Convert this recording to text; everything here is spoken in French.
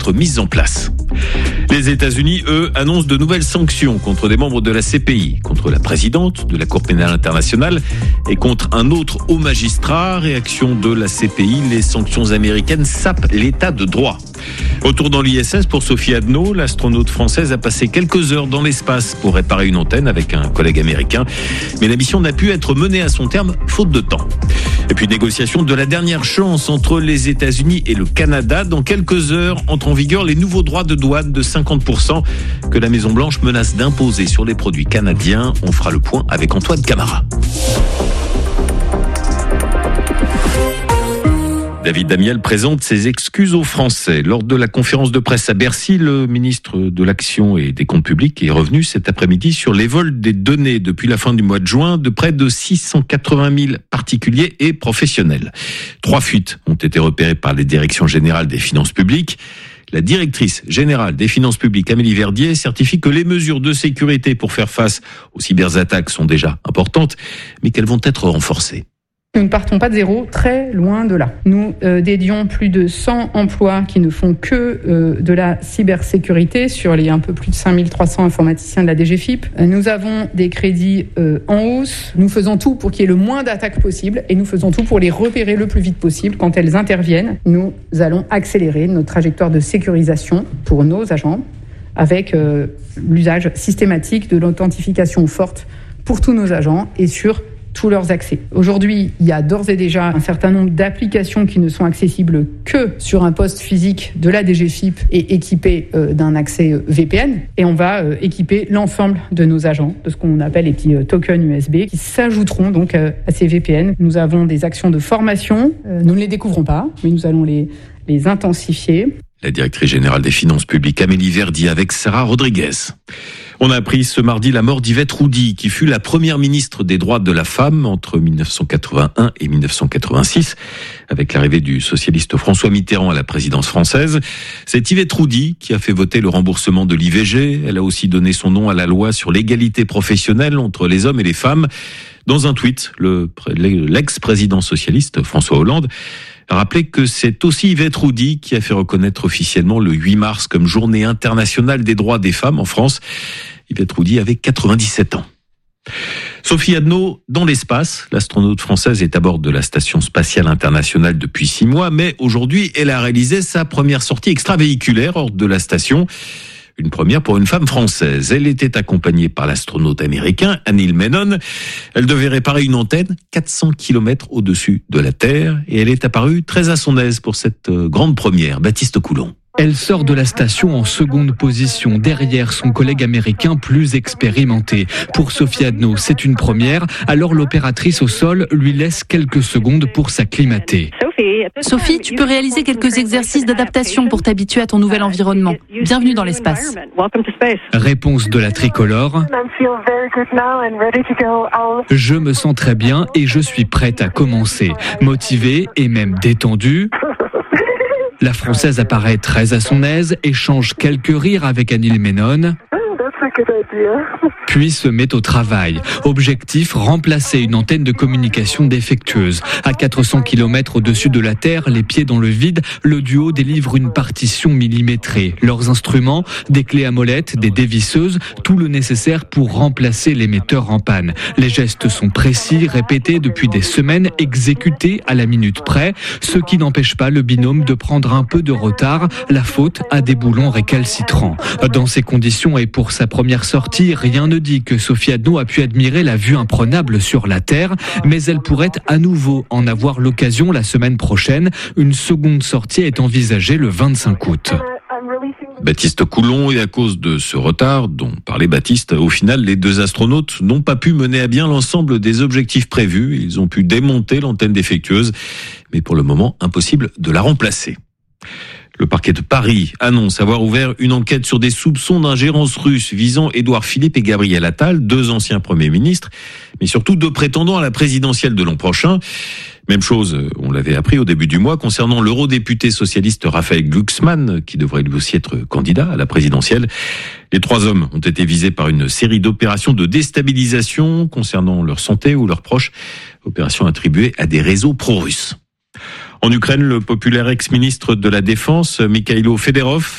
être mises en place. Les États-Unis, eux, annoncent de nouvelles sanctions contre des membres de la CPI, contre la présidente de la Cour pénale internationale et contre un autre haut magistrat. Réaction de la CPI, les sanctions américaines sapent l'état de droit. Retour dans l'ISS pour Sophie Adno, l'astronaute française a passé quelques heures dans l'espace pour réparer une antenne avec un collègue américain. Mais la mission n'a pu être menée à son terme, faute de temps. Et puis négociation de la dernière chance entre les États-Unis et le Canada. Dans quelques heures, entrent en vigueur les nouveaux droits de douane de 50% que la Maison-Blanche menace d'imposer sur les produits canadiens. On fera le point avec Antoine Camara. David Damiel présente ses excuses aux Français. Lors de la conférence de presse à Bercy, le ministre de l'Action et des Comptes Publics est revenu cet après-midi sur les vols des données depuis la fin du mois de juin de près de 680 000 particuliers et professionnels. 3 fuites ont été repérées par les directions générales des finances publiques. La directrice générale des finances publiques, Amélie Verdier, certifie que les mesures de sécurité pour faire face aux cyberattaques sont déjà importantes, mais qu'elles vont être renforcées. Nous ne partons pas de zéro, très loin de là. Nous dédions plus de 100 emplois qui ne font que de la cybersécurité sur les un peu plus de 5300 informaticiens de la DGFiP. Nous avons des crédits en hausse. Nous faisons tout pour qu'il y ait le moins d'attaques possible et nous faisons tout pour les repérer le plus vite possible quand elles interviennent. Nous allons accélérer notre trajectoire de sécurisation pour nos agents avec l'usage systématique de l'authentification forte pour tous nos agents et sur tous leurs accès. Aujourd'hui, il y a d'ores et déjà un certain nombre d'applications qui ne sont accessibles que sur un poste physique de la DGFiP et équipées d'un accès VPN. Et on va équiper l'ensemble de nos agents de ce qu'on appelle les petits tokens USB qui s'ajouteront donc à ces VPN. Nous avons des actions de formation. Nous ne les découvrons pas, mais nous allons les intensifier. La directrice générale des finances publiques, Amélie Verdier, avec Sarah Rodriguez. On a appris ce mardi la mort d'Yvette Roudy, qui fut la première ministre des droits de la femme entre 1981 et 1986, avec l'arrivée du socialiste François Mitterrand à la présidence française. C'est Yvette Roudy qui a fait voter le remboursement de l'IVG. Elle a aussi donné son nom à la loi sur l'égalité professionnelle entre les hommes et les femmes. Dans un tweet, l'ex-président socialiste François Hollande a rappelé que c'est aussi Yvette Roudy qui a fait reconnaître officiellement le 8 mars comme journée internationale des droits des femmes en France. Yvette Roudy avait 97 ans. Sophie Adno, dans l'espace, l'astronaute française est à bord de la Station spatiale internationale depuis 6 mois, mais aujourd'hui, elle a réalisé sa première sortie extravéhiculaire hors de la station. Une première pour une femme française. Elle était accompagnée par l'astronaute américain Neil Menon. Elle devait réparer une antenne 400 km au-dessus de la Terre et elle est apparue très à son aise pour cette grande première. Baptiste Coulon. Elle sort de la station en seconde position, derrière son collègue américain plus expérimenté. Pour Sophie Adno, c'est une première, alors l'opératrice au sol lui laisse quelques secondes pour s'acclimater. Sophie, tu peux réaliser quelques exercices d'adaptation pour t'habituer à ton nouvel environnement. Bienvenue dans l'espace. Réponse de la tricolore. Je me sens très bien et je suis prête à commencer. Motivée et même détendue. La Française apparaît très à son aise, échange quelques rires avec Neil Menon, puis se met au travail. Objectif, remplacer une antenne de communication défectueuse. À 400 km au-dessus de la Terre, les pieds dans le vide, le duo délivre une partition millimétrée. Leurs instruments, des clés à molette, des dévisseuses, tout le nécessaire pour remplacer l'émetteur en panne. Les gestes sont précis, répétés depuis des semaines, exécutés à la minute près, ce qui n'empêche pas le binôme de prendre un peu de retard, la faute à des boulons récalcitrants. Dans ces conditions et pour sa première sortie, rien ne dit que Sophie Adno a pu admirer la vue imprenable sur la Terre, mais elle pourrait à nouveau en avoir l'occasion la semaine prochaine. Une seconde sortie est envisagée le 25 août. Baptiste Coulon, et à cause de ce retard dont parlait Baptiste, au final, les deux astronautes n'ont pas pu mener à bien l'ensemble des objectifs prévus. Ils ont pu démonter l'antenne défectueuse, mais pour le moment, impossible de la remplacer. Le parquet de Paris annonce avoir ouvert une enquête sur des soupçons d'ingérence russe visant Édouard Philippe et Gabriel Attal, 2 anciens premiers ministres, mais surtout 2 prétendants à la présidentielle de l'an prochain. Même chose, on l'avait appris au début du mois, concernant l'eurodéputé socialiste Raphaël Glucksmann, qui devrait lui aussi être candidat à la présidentielle. Les 3 hommes ont été visés par une série d'opérations de déstabilisation concernant leur santé ou leurs proches, opérations attribuées à des réseaux pro-russes. En Ukraine, le populaire ex-ministre de la Défense, Mikhailo Fedorov,